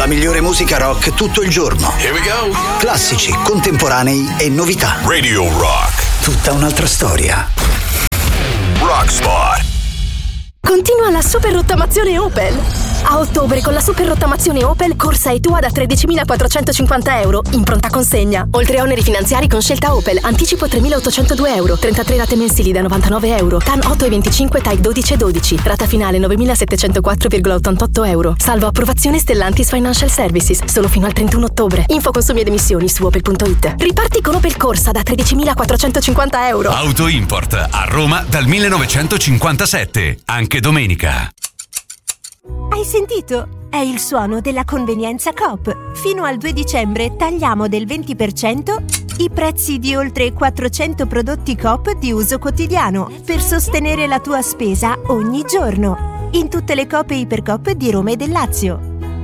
migliore musica rock tutto il giorno. Here we go. Classici, contemporanei e novità. Radio Rock. Tutta un'altra storia. Rock Spot. Continua la super rottamazione Opel. A ottobre con la super rottamazione Opel, corsa e tua da 13.450 euro in pronta consegna. Oltre a oneri finanziari con scelta Opel, anticipo 3.802 euro, 33 rate mensili da 99 euro, TAN 8,25, TAI 12,12, rata finale 9.704,88 euro. Salvo approvazione Stellantis Financial Services, solo fino al 31 ottobre. Info consumi ed emissioni su opel.it. Riparti con Opel Corsa da 13.450 euro. Auto Import a Roma dal 1957, anche domenica. Hai sentito? È il suono della convenienza Coop. Fino al 2 dicembre tagliamo del 20% i prezzi di oltre 400 prodotti Coop di uso quotidiano per sostenere la tua spesa ogni giorno. In tutte le Coop e Ipercoop di Roma e del Lazio.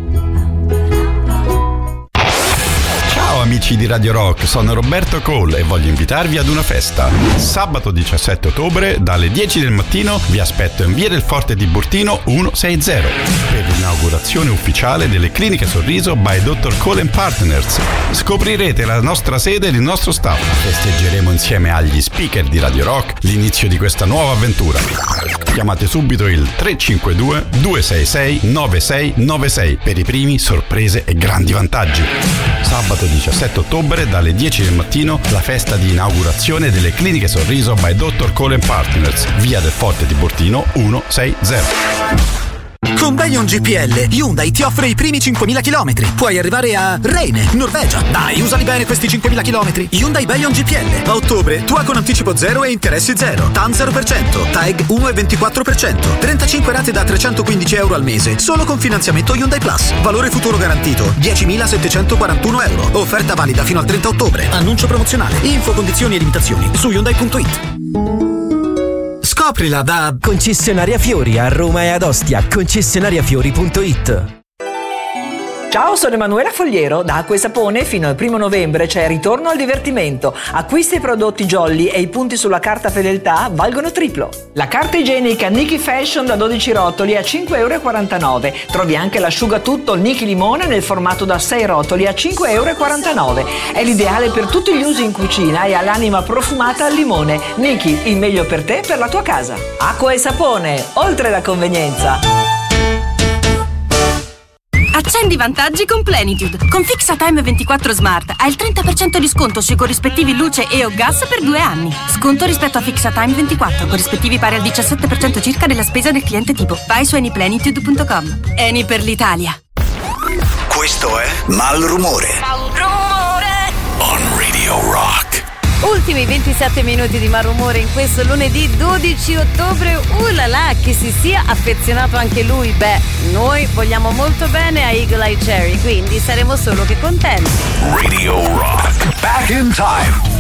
Ciao amici di Radio Rock, sono Roberto Cole e voglio invitarvi ad una festa. Sabato 17 ottobre dalle 10 del mattino vi aspetto in via del Forte di Burtino 160 per l'inaugurazione ufficiale delle Cliniche Sorriso by Dr. Cole & Partners. Scoprirete la nostra sede e il nostro staff. Festeggeremo insieme agli speaker di Radio Rock l'inizio di questa nuova avventura. Chiamate subito il 352 266 9696 per i primi, sorprese e grandi vantaggi. Sabato 17 ottobre dalle 10 del mattino la festa di inaugurazione delle Cliniche Sorriso by Dr. Cole & Partners, via del Forte di Burtino 160. Con Bayon GPL, Hyundai ti offre i primi 5.000 km. Puoi arrivare a Reine, Norvegia. Dai, usali bene questi 5.000 km. Hyundai Bayon GPL. A ottobre, tua con anticipo 0 e interessi 0. TAN 0%, TAEG 1,24%. 35 rate da 315 euro al mese. Solo con finanziamento Hyundai Plus. Valore futuro garantito 10.741 euro. Offerta valida fino al 30 ottobre. Annuncio promozionale. Info, condizioni e limitazioni su Hyundai.it. Scoprila da Concessionaria Fiori a Roma e ad Ostia. Concessionariafiori.it. Ciao, sono Emanuela Fogliero. Da Acqua e Sapone fino al 1 novembre c'è Ritorno al divertimento. Acquista i prodotti Jolly e i punti sulla carta fedeltà valgono triplo. La carta igienica Niki Fashion da 12 rotoli a 5,49 euro. Trovi anche l'asciugatutto Niki Limone nel formato da 6 rotoli a 5,49 euro. È l'ideale per tutti gli usi in cucina e ha l'anima profumata al limone. Niki, il meglio per te e per la tua casa. Acqua e Sapone, oltre la convenienza. Accendi vantaggi con Plenitude. Con Fixatime 24 Smart hai il 30% di sconto sui corrispettivi luce e o gas per 2 anni. Sconto rispetto a Fixatime 24, corrispettivi pari al 17% circa della spesa del cliente tipo. Vai su anyplenitude.com. Eni per l'Italia. Questo è Malrumore. On Radio Rock. Ultimi 27 minuti di Malrumore in questo lunedì 12 ottobre. Là, che si sia affezionato anche lui. Beh, noi vogliamo molto bene a Eagle Eye Cherry, quindi saremo solo che contenti. Radio Rock. Back in time.